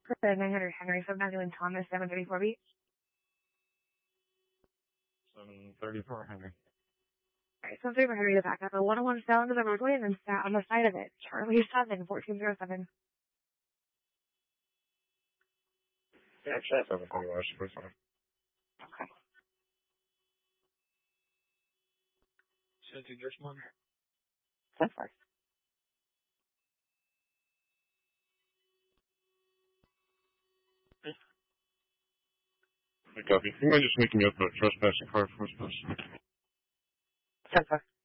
900 Henry, 791 Thomas, 734 beat. 734 Henry. Alright, 734 Henry, the backup. A 101 fell into the roadway and then sat on the side of it. Charlie 7, 1407. Yeah, check 741, super fine. Okay. Sent to just one. So far. Hey, copy. You mind just making me up a trespassing car for us, please? So far.